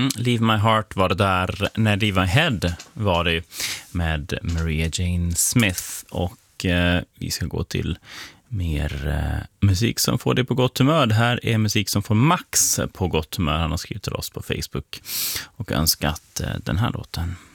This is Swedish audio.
Leave My Heart var det där. Nej, Leave My Head var det med Maria Jane Smith. Och vi ska gå till mer musik som får dig på gott humör. Det här är musik som får Max på gott humör. Han har skrivit till oss på Facebook och önskat den här låten.